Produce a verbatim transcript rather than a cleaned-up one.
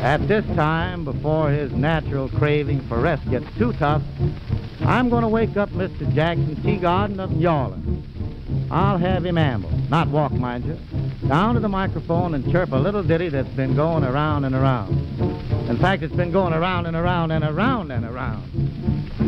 At this time, before his natural craving for rest gets too tough, I'm going to wake up Mister Jackson Teagarden of New Orleans. I'll have him amble, not walk, mind you, down to the microphone and chirp a little ditty that's been going around and around. In fact, it's been going around and around and around and around.